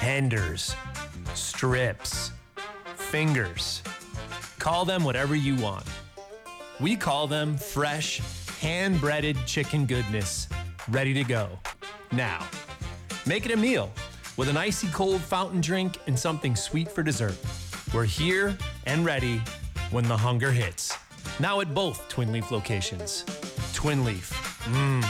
tenders, strips, fingers. Call them whatever you want. We call them fresh, hand-breaded chicken goodness, ready to go. Now, make it a meal with an icy cold fountain drink and something sweet for dessert. We're here and ready when the hunger hits. Now at both Twin Leaf locations. Twin Leaf,